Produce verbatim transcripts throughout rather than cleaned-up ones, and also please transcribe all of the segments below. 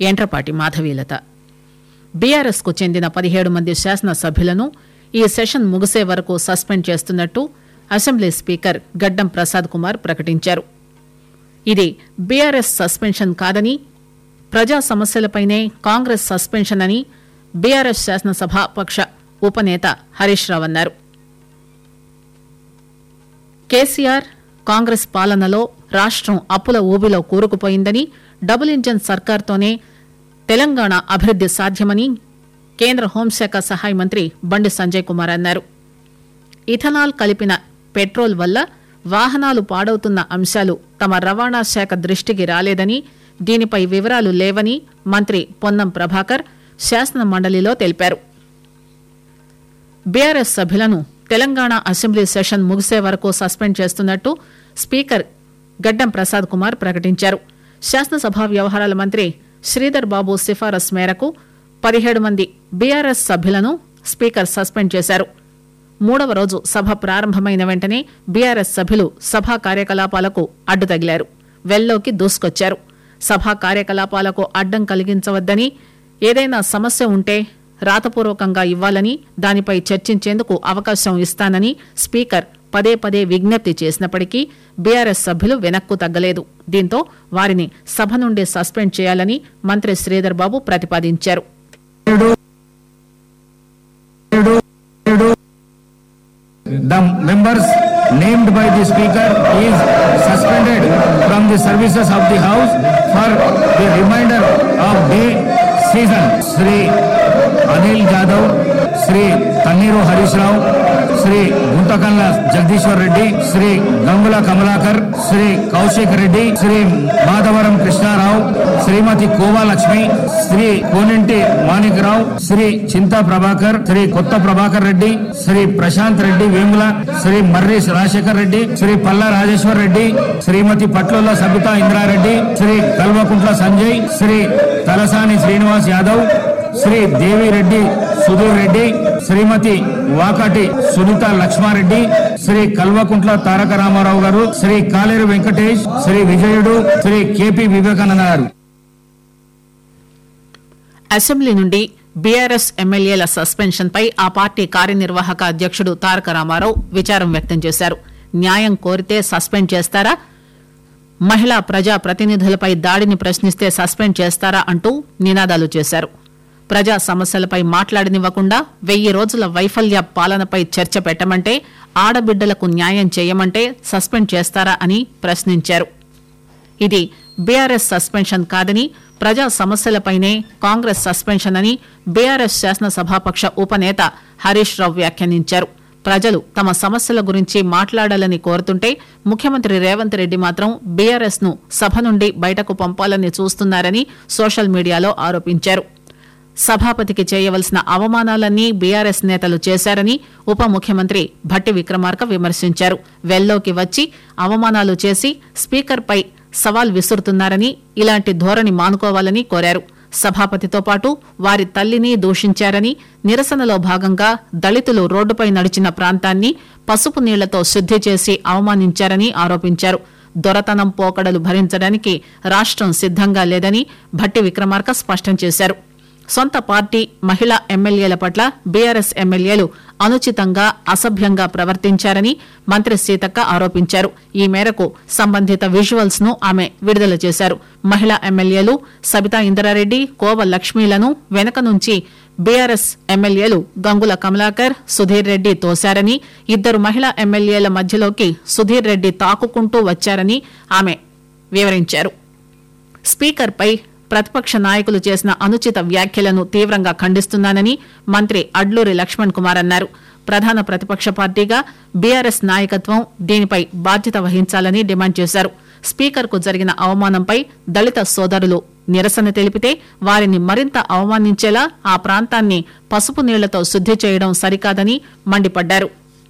Yentrapati Madhavilatha. BRS కు చెందిన పదిహేడు మంది శాసనసభ్యులను ఈ సెషన్ ముగిసే వరకు సస్పెండ్ చేస్తున్నట్టు అసెంబ్లీ స్పీకర్ గడ్డం ప్రసాద్ కుమార్ ప్రకటించారు. ఇది బీఆర్ఎస్ సస్పెన్షన్ కాదని, ప్రజా సమస్యలపైనే కాంగ్రెస్ సస్పెన్షన్ అని బీఆర్ఎస్ శాసనసభాపక్ష ఉపనేత హరీష్ రావు అన్నారు. కేసీఆర్ కాంగ్రెస్ పాలనలో రాష్టం అప్పుల ఊబిలో కూరుకుపోయిందని, డబుల్ ఇంజన్ సర్కార్తోనే తెలంగాణ అభివృద్ది సాధ్యమని కేంద్ర హోంశాఖ సహాయ మంత్రి బండి సంజయ్ కుమార్ అన్నారు. ఇథనాల్ కలిపిన పెట్రోల్ వల్ల వాహనాలు పాడవుతున్న అంశాలు తమ రవాణా శాఖ దృష్టికి రాలేదని, దీనిపై వివరాలు లేవని మంత్రి పొన్నం ప్రభాకర్ శాసన మండలిలో తెలిపారు. బీఆర్ఎస్ సభ్యులను తెలంగాణ అసెంబ్లీ సెషన్ ముగిసే వరకు సస్పెండ్ చేస్తున్నట్టు స్పీకర్ గడ్డం ప్రసాద్ కుమార్ ప్రకటించారు. శాసనసభ వ్యవహారాల మంత్రి శ్రీధర్ బాబు సిఫారసు మేరకు పదిహేడు మంది బీఆర్ఎస్ సభ్యులను స్పీకర్ సస్పెండ్ చేశారు. మూడవ రోజు సభ ప్రారంభమైన వెంటనే బీఆర్ఎస్ సభ్యులు సభా కార్యకలాపాలకు అడ్డు తగిలారు, వెల్లోకి దూసుకొచ్చారు. సభా కార్యకలాపాలకు అడ్డం కలిగించవద్దని, ఏదైనా సమస్య ఉంటే రాతపూర్వకంగా ఇవ్వాలని, దానిపై చర్చించేందుకు అవకాశం ఇస్తానని స్పీకర్ పదే పదే విజ్ఞప్తి చేసినప్పటికీ బీఆర్ఎస్ సభ్యులు వెనక్కు తగ్గలేదు. దీంతో వారిని సభ నుండి సస్పెండ్ చేయాలని మంత్రి శ్రీధర్ బాబు ప్రతిపాదించారు. The members named by the speaker is suspended from the services of the house for the remainder of the season. Shri Anil Jadhav, Shri Tanniru Harish Rao, Shri Guntakalla Jagdishwar Reddy, Shri Gangula Kamalakar, Shri Kaushik Reddy, Shri Madhavaram Krishna Rao, Srimati Kova Lakshmi, Shri Koninti Manik Rao, Shri Chinta Prabhakar, Shri Kotta Prabhakar Reddy, Shri Prashant Reddy Vemula, Shri Marri Rajashekar Reddy, Shri Palla Rajeshwar Reddy, Srimati Patlula Sabita Indra Reddy, Shri Kalvakuntla Sanjay, Shri Talasani Srinivas Yadav, Shri Devi Reddy Sudhir Reddy, Srimati Vakati Sunita Lakshma Reddy, Shri Kalvakuntla Taraka Ramarao Garu, Shri Kaleru Venkatesh, Shri Vijayudu, Shri K P Vivekananda Garu. Assembly నుండి BRS ఎమ్మెల్యేల suspension పై ఆ party కార్యనిర్వాహక అధ్యక్షుడు తారక రామారావు విచారం వ్యక్తం చేశారు. న్యాయం కోరితే సస్పెండ్ చేస్తారా, మహిళా ప్రజా ప్రతినిధులపై దాడిని ప్రశ్నిస్తే సస్పెండ్ చేస్తారా అంటూ నినాదాలు చేశారు. ప్రజా సమస్యలపై మాట్లాడనివ్వకుండా వెయ్యి రోజుల వైఫల్య పాలనపై చర్చ పెట్టమంటే, ఆడబిడ్డలకు న్యాయం చేయమంటే సస్పెండ్ చేస్తారా అని ప్రశ్నించారు. ఇది బీఆర్ఎస్ సస్పెన్షన్ కాదని, ప్రజా సమస్యలపైనే కాంగ్రెస్ సస్పెన్షన్ అని బీఆర్ఎస్ శాసనసభాపక్ష ఉపనేత హరీష్ రావు వ్యాఖ్యానించారు. ప్రజలు తమ సమస్యల గురించి మాట్లాడాలని కోరుతుంటే ముఖ్యమంత్రి రేవంత్ రెడ్డి మాత్రం బీఆర్ఎస్ ను సభ నుండి బయటకు పంపాలని చూస్తున్నారని సోషల్ మీడియాలో ఆరోపించారు. సభాపతికి చేయవలసిన అవమానాలన్నీ బీఆర్ఎస్ నేతలు చేశారని ఉప ముఖ్యమంత్రి భట్టి విక్రమార్క విమర్శించారు. వెల్లోకి వచ్చి అవమానాలు చేసి స్పీకర్పై సవాల్ విసురుతున్నారని, ఇలాంటి ధోరణి మానుకోవాలని కోరారు. సభాపతితో పాటు వారి తల్లిని దూషించారని, నిరసనలో భాగంగా దళితులు రోడ్డుపై నడిచిన ప్రాంతాన్ని పసుపు నీళ్లతో శుద్ది చేసి అవమానించారని ఆరోపించారు. దొరతనం పోకడలు భరించడానికి రాష్టం సిద్దంగా లేదని భట్టి విక్రమార్క స్పష్టం చేశారు. సొంత పార్టీ మహిళా ఎమ్మెల్యేల పట్ల బీఆర్ఎస్ ఎమ్మెల్యేలు అనుచితంగా అసభ్యంగా ప్రవర్తించారని మంత్రి సీతక్క ఆరోపించారు. ఈ మేరకు సంబంధిత విజువల్స్ ను ఆమె విడుదల చేశారు. మహిళా ఎమ్మెల్యేలు సబితా ఇంద్రారెడ్డి, కోవ లక్ష్మీలను వెనక నుంచి బీఆర్ఎస్ ఎమ్మెల్యేలు గంగుల కమలాకర్, సుధీర్ రెడ్డి తోశారని, ఇద్దరు మహిళా ఎమ్మెల్యేల మధ్యలోకి సుధీర్ రెడ్డి తాకుకుంటూ వచ్చారని ఆమె వివరించారు. స్పీకర్పై ప్రతిపక్ష నాయకులు చేసిన అనుచిత వ్యాఖ్యలను తీవ్రంగా ఖండిస్తున్నానని మంత్రి అడ్లూరి లక్ష్మణ్ కుమార్ అన్నారు. ప్రధాన ప్రతిపక్ష పార్టీగా బీఆర్ఎస్ నాయకత్వం దీనిపై బాధ్యత వహించాలని డిమాండ్ చేశారు. స్పీకర్ కు జరిగిన అవమానంపై దళిత సోదరులు నిరసన తెలిపితే వారిని మరింత అవమానించేలా ఆ ప్రాంతాన్ని పసుపు నీళ్లతో శుద్ది చేయడం సరికాదని మండిపడ్డారు.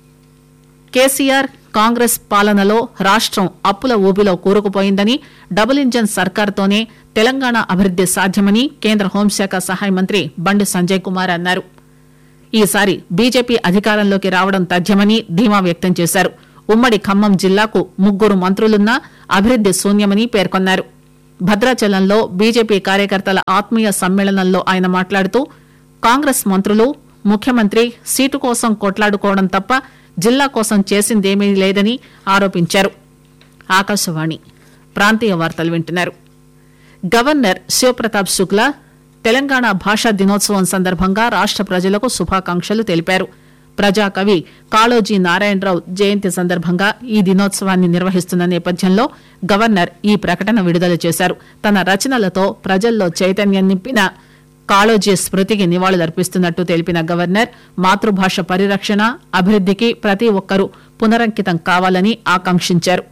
కేసీఆర్ కాంగ్రెస్ పాలనలో రాష్టం అప్పుల ఊబిలో కూరుకుపోయిందని, డబుల్ ఇంజన్ సర్కార్తోనే తెలంగాణ అభివృద్ది సాధ్యమని కేంద్ర హోంశాఖ సహాయ మంత్రి బండి సంజయ్ కుమార్ అన్నారు. ఈసారి బీజేపీ అధికారంలోకి రావడం తథ్యమని ధీమా వ్యక్తం చేశారు. ఉమ్మడి ఖమ్మం జిల్లాకు ముగ్గురు మంత్రులున్నా అభివృద్ది శూన్యమని పేర్కొన్నారు. భద్రాచలంలో బీజేపీ కార్యకర్తల ఆత్మీయ సమ్మేళనంలో ఆయన మాట్లాడుతూ కాంగ్రెస్ మంత్రులు ముఖ్యమంత్రి సీటు కోసం కొట్లాడుకోవడం తప్ప జిల్లా కోసం చేసిందేమీ లేదని ఆరోపించారు. ఆకాశవాణి ప్రాంతీయ వార్తలు వింటున్నారు. గవర్నర్ శివప్రతాప్ శుక్లా తెలంగాణ భాషా దినోత్సవం సందర్భంగా రాష్ట ప్రజలకు శుభాకాంక్షలు తెలిపారు. ప్రజాకవి కాళోజీ నారాయణరావు జయంతి సందర్భంగా ఈ దినోత్సవాన్ని నిర్వహిస్తున్న నేపథ్యంలో గవర్నర్ ఈ ప్రకటన విడుదల చేశారు. తన రచనలతో ప్రజల్లో చైతన్యం నింపిన కాళోజీ స్మృతికి నివాళులర్పిస్తున్నట్టు తెలిపిన గవర్నర్ మాతృభాష పరిరక్షణ, అభివృద్దికి ప్రతి ఒక్కరూ పునరంకితం కావాలని ఆకాంక్షించారు.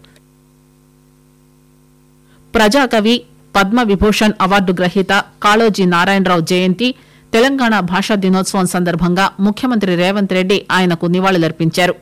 ప్రజాకవి పద్మ విభూషణ్ అవార్డు గ్రహీత కాళోజీ నారాయణరావు జయంతి, తెలంగాణ భాషా దినోత్సవం సందర్భంగా ముఖ్యమంత్రి రేవంత్ రెడ్డి ఆయనకు నివాళులర్పించారు.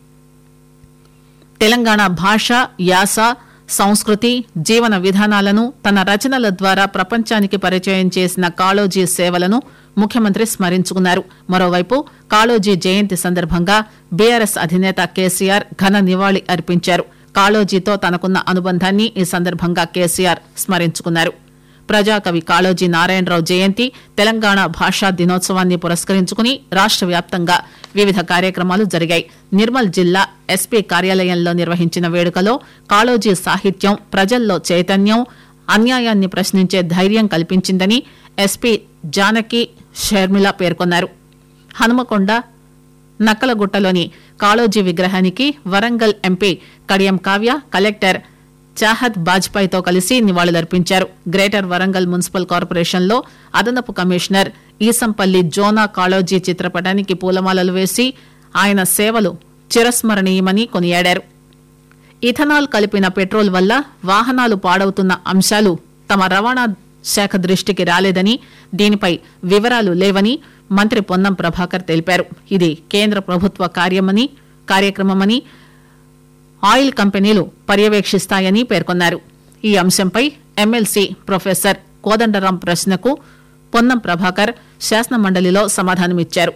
తెలంగాణ భాష, యాస, సంస్కృతి, జీవన విధానాలను తన రచనల ద్వారా ప్రపంచానికి పరిచయం చేసిన కాళోజీ సేవలను ముఖ్యమంత్రి స్మరించుకున్నారు. మరోవైపు కాళోజీ జయంతి సందర్భంగా బీఆర్ఎస్ అధినేత కేసీఆర్ ఘన నివాళి అర్పించారు. కాళోజీతో తనకున్న అనుబంధాన్ని ఈ సందర్భంగా కేసీఆర్ స్మరించుకున్నారు. ప్రజాకవి కాళోజీ నారాయణరావు జయంతి, తెలంగాణ భాషా దినోత్సవాన్ని పురస్కరించుకుని రాష్ట వ్యాప్తంగా వివిధ కార్యక్రమాలు జరిగాయి. నిర్మల్ జిల్లా ఎస్పీ కార్యాలయంలో నిర్వహించిన వేడుకలో కాళోజీ సాహిత్యం ప్రజల్లో చైతన్యం, అన్యాయాన్ని ప్రశ్నించే ధైర్యం కల్పించిందని ఎస్పీ జానకి షర్మిల పేర్కొన్నారు. హనుమకొండ నక్కలగుట్టలోని కాళోజీ విగ్రహానికి వరంగల్ ఎంపీ కడియం కావ్య, కలెక్టర్ చాహద్ బాజ్పాయ్తో కలిసి నివాళులర్పించారు. గ్రేటర్ వరంగల్ మున్సిపల్ కార్పొరేషన్ లో అదనపు కమిషనర్ ఈసంపల్లి జోనా కాళోజీ చిత్రపటానికి పూలమాలలు వేసి ఆయన సేవలు చిరస్మరణీయమని కొనియాడారు. ఇథనాల్ కలిపిన పెట్రోల్ వల్ల వాహనాలు పాడవుతున్న అంశాలు తమ రవాణా శాఖ దృష్టికి రాలేదని, దీనిపై వివరాలు లేవని మంత్రి పొన్నం ప్రభాకర్ తెలిపారు. ఇది కేంద్ర ప్రభుత్వ కార్యమని కార్యక్రమమని ఆయిల్ కంపెనీలు పర్యవేక్షిస్తాయని పేర్కొన్నారు. ఈ అంశంపై ఎమ్మెల్సీ ప్రొఫెసర్ కోదండరాం ప్రశ్నకు పొన్నం ప్రభాకర్ శాసనమండలిలో సమాధానమిచ్చారు.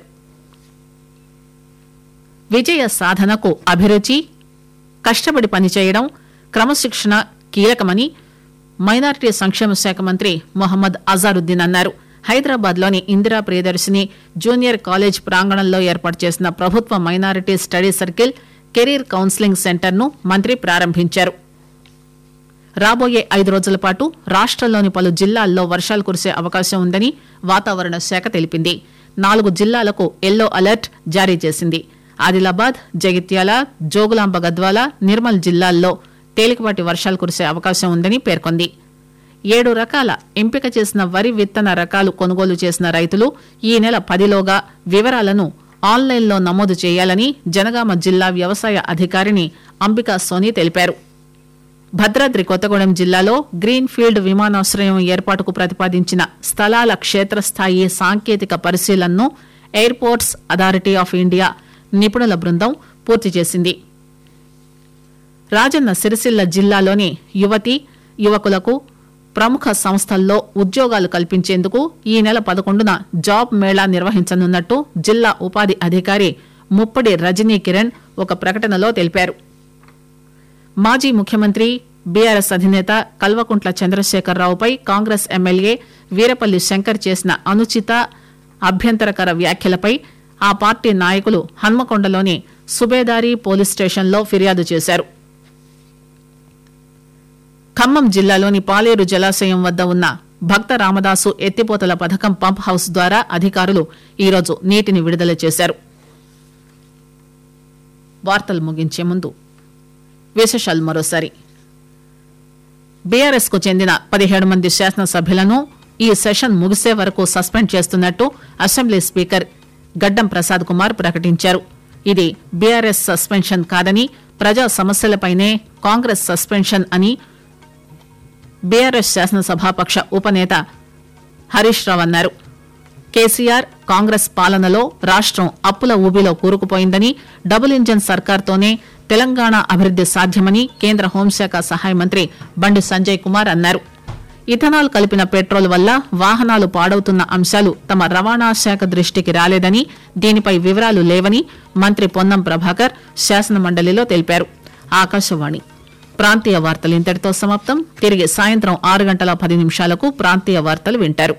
విజయ సాధనకు అభిరుచి, కష్టపడి పనిచేయడం, క్రమశిక్షణ కీలకమని మైనారిటీ సంక్షేమ శాఖ మంత్రి మొహమ్మద్ అజారుద్దీన్ అన్నారు. హైదరాబాద్ లోని ఇందిరా ప్రియదర్శిని జూనియర్ కాలేజ్ ప్రాంగణంలో ఏర్పాటు చేసిన ప్రభుత్వ minority study circle, career counselling centre ను మంత్రి ప్రారంభించారు. రాబోయే ఐదు రోజుల పాటు రాష్టంలోని పలు జిల్లాల్లో వర్షాలు కురిసే అవకాశం ఉందని వాతావరణ శాఖ తెలిపింది. నాలుగు జిల్లాలకు ఎల్లో అలర్ట్ జారీ చేసింది. ఆదిలాబాద్, జగిత్యాల, జోగులాంబ గద్వాల, నిర్మల్ జిల్లాల్లో తేలికపాటి వర్షాలు కురిసే అవకాశం ఉందని పేర్కొంది. ఏడు రకాల ఎంపిక చేసిన వరి విత్తన రకాలు కొనుగోలు చేసిన రైతులు ఈ నెల పదిలోగా వివరాలను ఆన్లైన్లో నమోదు చేయాలని జనగామ జిల్లా వ్యవసాయ అధికారిని అంబికా సోని తెలిపారు. భద్రాద్రి కొత్తగూడెం జిల్లాలో గ్రీన్ ఫీల్డ్ విమానాశ్రయం ఏర్పాటుకు ప్రతిపాదించిన స్థలాల క్షేత్రస్థాయి సాంకేతిక పరిశీలనను ఎయిర్పోర్ట్స్ అథారిటీ ఆఫ్ ఇండియా నిపుణుల బృందం పూర్తి చేసింది. రాజన్న సిరిసిల్ల జిల్లాలోని యువతి యువకులకు ప్రముఖ సంస్థల్లో ఉద్యోగాలు కల్పించేందుకు ఈ నెల పదకొండున జాబ్ మేళా నిర్వహించనున్నట్టు జిల్లా ఉపాధి అధికారి ముప్పడి రజనీ కిరణ్ ఒక ప్రకటనలో తెలిపారు. మాజీ ముఖ్యమంత్రి బీఆర్ఎస్ అధినేత కల్వకుంట్ల చంద్రశేఖరరావుపై కాంగ్రెస్ ఎమ్మెల్యే వీరపల్లి శంకర్ చేసిన అనుచిత అభ్యంతరకర వ్యాఖ్యలపై ఆ పార్టీ నాయకులు హన్మకొండలోని సుబేదారి పోలీస్ స్టేషన్లో ఫిర్యాదు చేశారు. ఖమ్మం జిల్లాలోని పాలేరు జలాశయం వద్ద ఉన్న భక్త రామదాసు ఎత్తిపోతల పథకం పంప్ హౌస్ ద్వారా అధికారులు ఈరోజు నీటిని విడుదల చేశారు. వార్తలు ముగించే ముందు విశేషాలు మరోసారి. బీఆర్ఎస్ కు చెందిన పదిహేడు మంది శాసనసభ్యులను ఈ సెషన్ ముగిసే వరకు సస్పెండ్ చేస్తున్నట్టు అసెంబ్లీ స్పీకర్ గడ్డం ప్రసాద్ కుమార్ ప్రకటించారు. ఇది బీఆర్ఎస్ సస్పెన్షన్ కాదని, ప్రజా సమస్యలపైనే కాంగ్రెస్ సస్పెన్షన్ అని బీఆర్ఎస్ శాసనసభాపక్ష ఉపనేత హరీష్ రావు అన్నారు. కేసీఆర్ కాంగ్రెస్ పాలనలో రాష్టం అప్పుల ఊబిలో కూరుకుపోయిందని, డబుల్ ఇంజన్ సర్కార్తోనే తెలంగాణ అభివృద్ది సాధ్యమని కేంద్ర హోంశాఖ సహాయ మంత్రి బండి సంజయ్ కుమార్ అన్నారు. ఇథనాల్ కలిపిన పెట్రోల్ వల్ల వాహనాలు పాడవుతున్న అంశాలు తమ రవాణా శాఖ దృష్టికి రాలేదని, దీనిపై వివరాలు లేవని మంత్రి పొన్నం ప్రభాకర్ శాసనమండలిలో తెలిపారు. ఆకాశవాణి ప్రాంతీయ వార్తలు ఇంతటితో సమాప్తం. తిరిగి సాయంత్రం ఆరు గంటల పది నిమిషాలకు ప్రాంతీయ వార్తలు వింటారు.